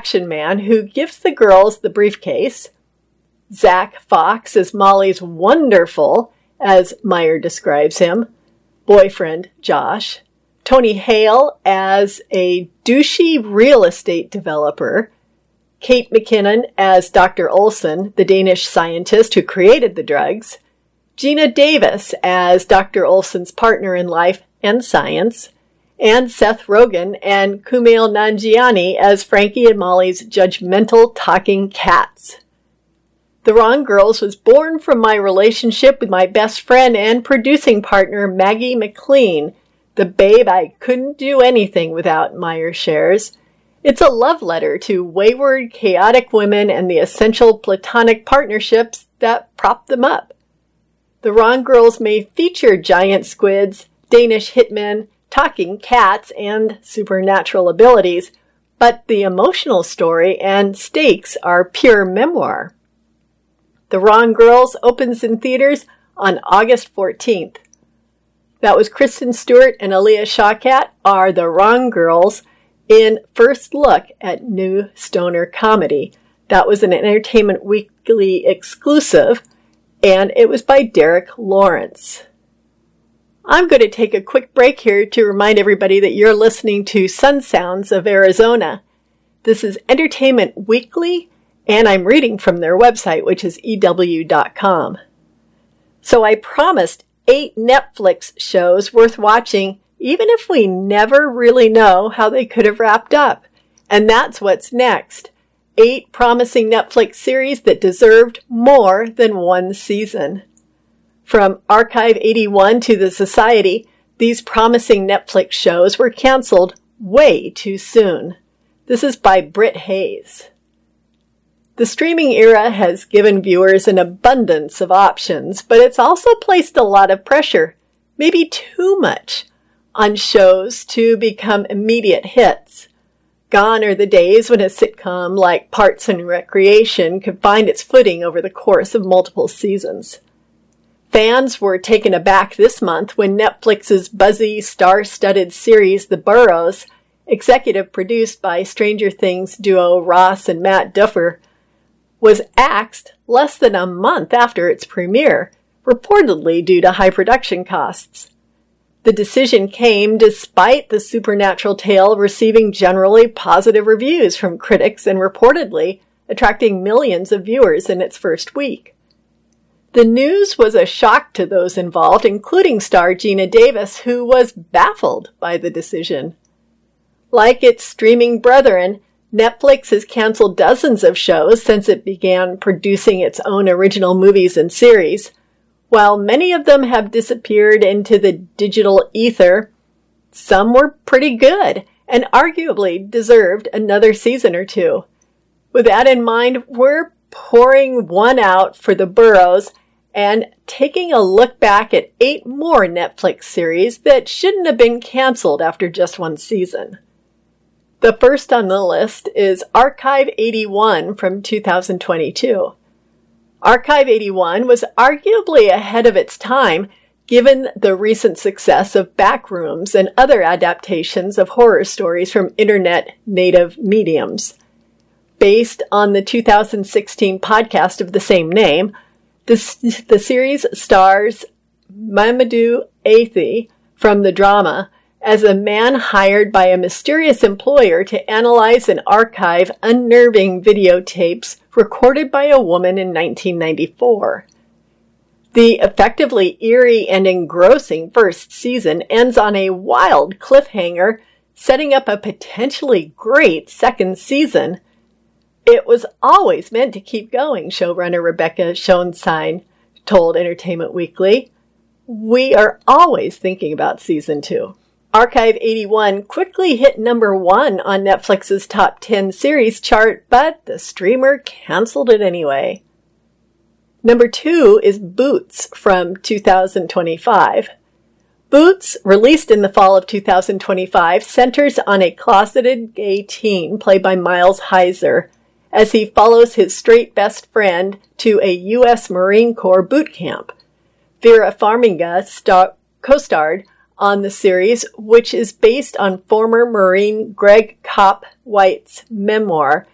action man who gives the girls the briefcase. Zach Fox as Molly's wonderful, as Meyer describes him, boyfriend, Josh. Tony Hale as a douchey real estate developer. Kate McKinnon as Dr. Olson, the Danish scientist who created the drugs. Gina Davis as Dr. Olson's partner in life and science. And Seth Rogen and Kumail Nanjiani as Frankie and Molly's judgmental talking cats. The Wrong Girls was born from my relationship with my best friend and producing partner Maggie McLean, the babe I couldn't do anything without, Meyer shares. It's a love letter to wayward, chaotic women and the essential platonic partnerships that prop them up. The Wrong Girls may feature giant squids, Danish hitmen, talking cats, and supernatural abilities, but the emotional story and stakes are pure memoir. The Wrong Girls opens in theaters on August 14th. That was Kristen Stewart and Aaliyah Shawkat are The Wrong Girls in First Look at New Stoner Comedy. That was an Entertainment Weekly exclusive, and it was by Derek Lawrence. I'm going to take a quick break here to remind everybody that you're listening to Sun Sounds of Arizona. This is Entertainment Weekly, and I'm reading from their website, which is EW.com. So I promised 8 Netflix shows worth watching, even if we never really know how they could have wrapped up. And that's what's next. 8 promising Netflix series that deserved more than one season. From Archive 81 to The Society, these promising Netflix shows were canceled way too soon. This is by Britt Hayes. The streaming era has given viewers an abundance of options, but it's also placed a lot of pressure, maybe too much, on shows to become immediate hits. Gone are the days when a sitcom like Parks and Recreation could find its footing over the course of multiple seasons. Fans were taken aback this month when Netflix's buzzy, star-studded series The Burrows, executive produced by Stranger Things duo Ross and Matt Duffer, was axed less than a month after its premiere, reportedly due to high production costs. The decision came despite the supernatural tale receiving generally positive reviews from critics and reportedly attracting millions of viewers in its first week. The news was a shock to those involved, including star Gina Davis, who was baffled by the decision. Like its streaming brethren, Netflix has canceled dozens of shows since it began producing its own original movies and series. While many of them have disappeared into the digital ether, some were pretty good and arguably deserved another season or two. With that in mind, we're pouring one out for The Burrows and taking a look back at 8 more Netflix series that shouldn't have been canceled after just one season. The first on the list is Archive 81 from 2022. Archive 81 was arguably ahead of its time, given the recent success of Backrooms and other adaptations of horror stories from internet-native mediums. Based on the 2016 podcast of the same name, the series stars Mamoudou Athie from the drama as a man hired by a mysterious employer to analyze and archive unnerving videotapes recorded by a woman in 1994. The effectively eerie and engrossing first season ends on a wild cliffhanger, setting up a potentially great second season. It was always meant to keep going, showrunner Rebecca Schoenstein told Entertainment Weekly. We are always thinking about season 2. Archive 81 quickly hit number 1 on Netflix's top 10 series chart, but the streamer canceled it anyway. Number 2 is Boots from 2025. Boots, released in the fall of 2025, centers on a closeted gay teen played by Miles Heiser as he follows his straight best friend to a U.S. Marine Corps boot camp. Vera Farmiga co-starred on the series, which is based on former Marine Greg Kopp White's memoir,